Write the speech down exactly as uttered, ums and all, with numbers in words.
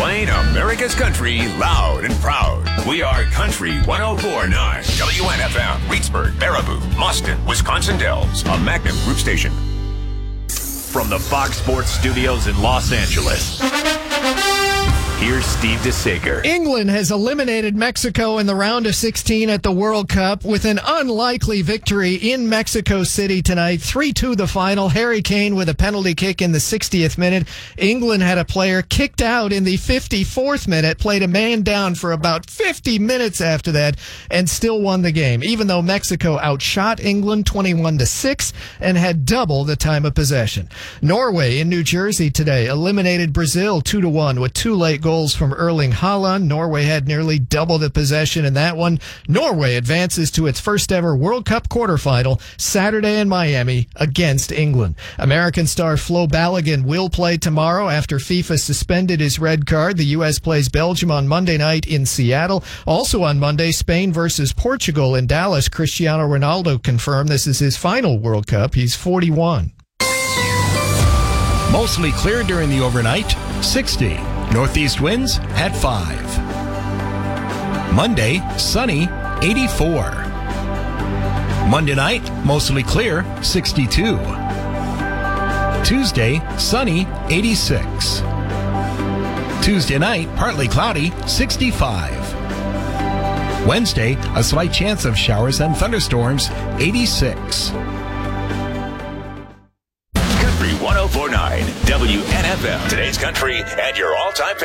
Playing America's country loud and proud. We are Country one oh four point nine. W N F M, Reedsburg, Baraboo, Boston, Wisconsin Dells. A Magnum Group station. From the Fox Sports Studios in Los Angeles, here's Steve DeSager. England has eliminated Mexico in the round of sixteen at the World Cup with an unlikely victory in Mexico City tonight. three two the final. Harry Kane with a penalty kick in the sixtieth minute. England had a player kicked out in the fifty-fourth minute, played a man down for about fifty minutes after that, and still won the game, even though Mexico outshot England twenty-one to six and had double the time of possession. Norway in New Jersey today eliminated Brazil two to one with two late goals from Erling Haaland. Norway had nearly double the possession in that one. Norway advances to its first ever World Cup quarterfinal Saturday in Miami against England. American star Flo Balogun will play tomorrow after FIFA suspended his red card. The U S plays Belgium on Monday night in Seattle. Also on Monday, Spain versus Portugal in Dallas. Cristiano Ronaldo confirmed this is his final World Cup. He's forty-one. Mostly clear during the overnight, sixty. Northeast winds at five. Monday, sunny, eighty-four. Monday night, mostly clear, sixty-two. Tuesday, sunny, eighty-six. Tuesday night, partly cloudy, sixty-five. Wednesday, a slight chance of showers and thunderstorms, eighty-six. Country one oh four point nine. W N F M. Today's country and your all-time favorite.